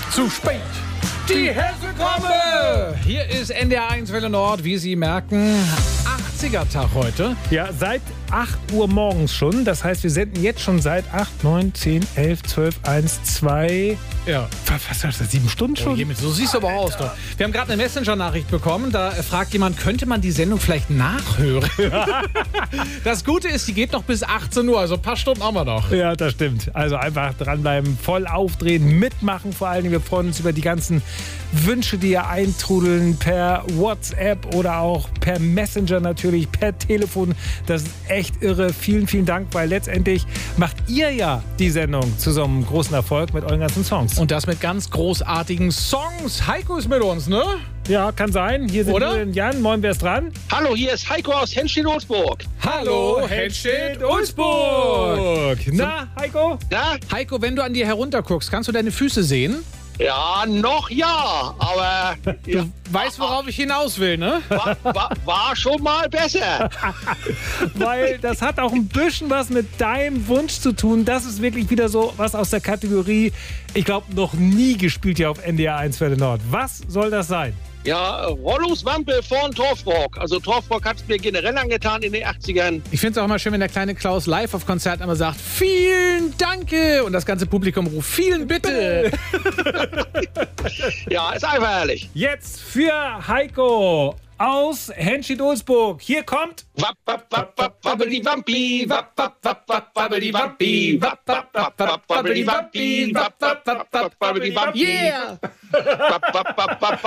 Zu spät. Die Hesse komme! Hier ist NDR 1 Welle Nord, wie Sie merken, 80er-Tag heute. Ja, seit 8 Uhr morgens schon. Das heißt, wir senden jetzt schon seit 8, 9, 10, 11, 12, 1, 2... Ja. Was ist das, 7 Stunden schon? Oh, so siehst du aber aus. Doch. Wir haben gerade eine Messenger-Nachricht bekommen. Da fragt jemand, könnte man die Sendung vielleicht nachhören? Das Gute ist, die geht noch bis 18 Uhr. Also ein paar Stunden haben wir noch. Ja, das stimmt. Also einfach dranbleiben, voll aufdrehen, mitmachen vor allen Dingen. Wir freuen uns über die ganzen Wünsche, die ihr eintrudeln per WhatsApp oder auch per Messenger natürlich, per Telefon. Das ist echt irre. Vielen, vielen Dank, weil letztendlich macht ihr ja die Sendung zu so einem großen Erfolg mit euren ganzen Songs. Und das mit ganz großartigen Songs. Heiko ist mit uns, ne? Ja, kann sein. Hier sind wir und Jan. Moin, wer ist dran? Hallo, hier ist Heiko aus Henstedt-Ulzburg. Hallo, Henstedt-Ulzburg. Na, Heiko? Na? Heiko, wenn du an dir herunterguckst, kannst du deine Füße sehen? Ja, noch ja, aber... Ja, Du weißt, worauf ich hinaus will, ne? war schon mal besser. Weil das hat auch ein bisschen was mit deinem Wunsch zu tun. Das ist wirklich wieder so was aus der Kategorie, ich glaube, noch nie gespielt hier auf NDR 1 Welle Nord. Was soll das sein? Ja, Rollungswampel von Torfrock. Also Torfrock hat es mir generell angetan in den 80ern. Ich finde es auch immer schön, wenn der kleine Klaus live auf Konzerten immer sagt, vielen Danke! Und das ganze Publikum ruft, vielen Bitte! Ja, ist einfach herrlich. Jetzt für Heiko aus Henstedt-Ulzburg. Hier kommt... Wapp, wapp, wapp, wapp, wabbeli wampi, wapp, wapp, wapp, wapp, wabbeli wampi, wapp, wapp, wapp, wapp, wabbeli wampi, wapp, wapp, wapp, wapp, wabbeli wampi. Yeah! Wapp, wapp, wapp, wapp,